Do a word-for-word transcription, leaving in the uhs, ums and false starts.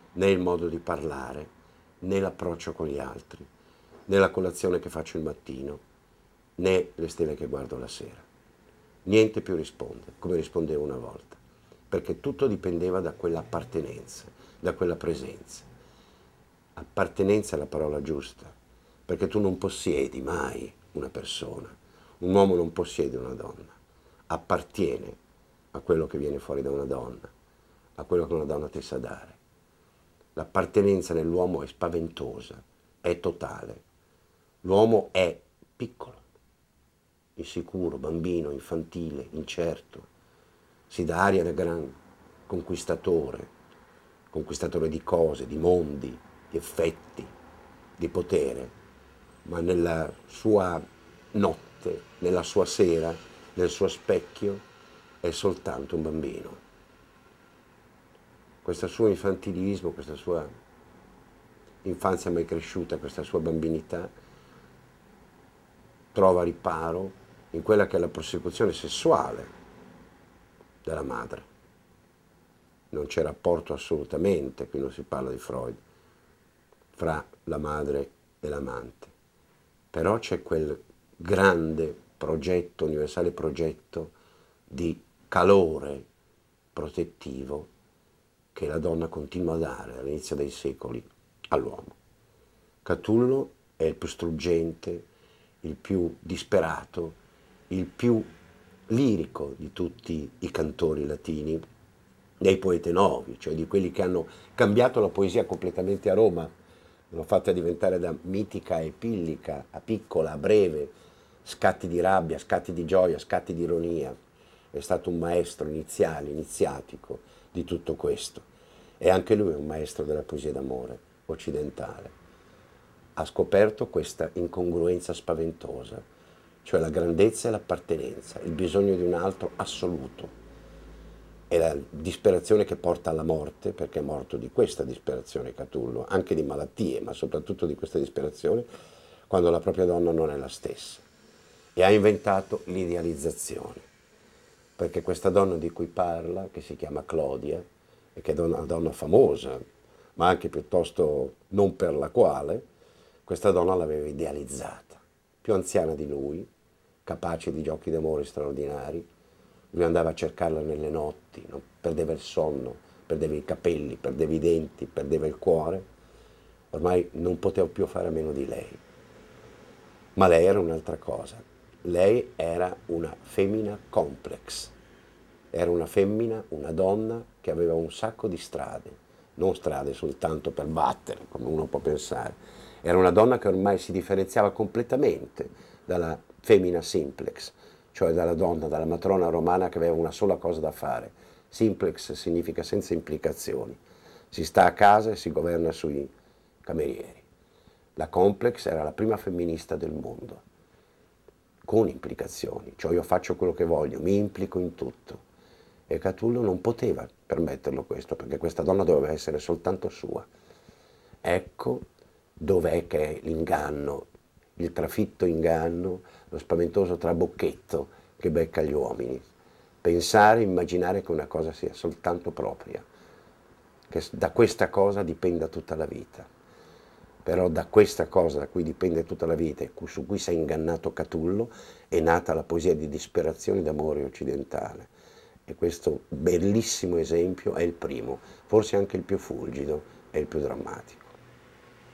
né il modo di parlare, né l'approccio con gli altri, né la colazione che faccio il mattino, né le stelle che guardo la sera. Niente più risponde, come rispondevo una volta, perché tutto dipendeva da quell'appartenenza, da quella presenza. Appartenenza è la parola giusta, perché tu non possiedi mai una persona, un uomo non possiede una donna, appartiene a quello che viene fuori da una donna, a quello che una donna ti sa dare. L'appartenenza nell'uomo è spaventosa, è totale. L'uomo è piccolo, insicuro, bambino, infantile, incerto, si dà aria da gran conquistatore, conquistatore di cose, di mondi, di effetti, di potere, ma nella sua notte, nella sua sera, nel suo specchio, è soltanto un bambino. Questo suo infantilismo, questa sua infanzia mai cresciuta, questa sua bambinità, trova riparo in quella che è la prosecuzione sessuale della madre. Non c'è rapporto assolutamente, qui non si parla di Freud, fra la madre e l'amante. Però c'è quel grande progetto, universale progetto di calore protettivo che la donna continua a dare all'inizio dei secoli all'uomo. Catullo è il più struggente, il più disperato, il più lirico di tutti i cantori latini, dei poeti novi, cioè di quelli che hanno cambiato la poesia completamente a Roma, l'hanno fatta diventare da mitica a epillica, a piccola, a breve, scatti di rabbia, scatti di gioia, scatti di ironia. È stato un maestro iniziale, iniziatico di tutto questo. E anche lui è un maestro della poesia d'amore occidentale. Ha scoperto questa incongruenza spaventosa, cioè la grandezza e l'appartenenza, il bisogno di un altro assoluto e la disperazione che porta alla morte, perché è morto di questa disperazione Catullo, anche di malattie, ma soprattutto di questa disperazione, quando la propria donna non è la stessa. E ha inventato l'idealizzazione, perché questa donna di cui parla, che si chiama Clodia, e che è una donna famosa, ma anche piuttosto non per la quale, questa donna l'aveva idealizzata, più anziana di lui, capace di giochi d'amore straordinari. Lui andava a cercarla nelle notti, no? Perdeva il sonno, perdeva i capelli, perdeva i denti, perdeva il cuore. Ormai non poteva più fare a meno di lei. Ma lei era un'altra cosa. Lei era una femmina complex. Era una femmina, una donna che aveva un sacco di strade, non strade soltanto per battere, come uno può pensare. Era una donna che ormai si differenziava completamente dalla femmina simplex, cioè dalla donna, dalla matrona romana che aveva una sola cosa da fare. Simplex significa senza implicazioni. Si sta a casa e si governa sui camerieri. La complex era la prima femminista del mondo, con implicazioni, cioè io faccio quello che voglio, mi implico in tutto. E Catullo non poteva permetterlo questo, perché questa donna doveva essere soltanto sua. Ecco dov'è che è l'inganno, il trafitto inganno, lo spaventoso trabocchetto che becca gli uomini. Pensare, immaginare che una cosa sia soltanto propria, che da questa cosa dipenda tutta la vita. Però da questa cosa da cui dipende tutta la vita e su cui si è ingannato Catullo è nata la poesia di disperazione d'amore occidentale. E questo bellissimo esempio è il primo, forse anche il più fulgido e il più drammatico.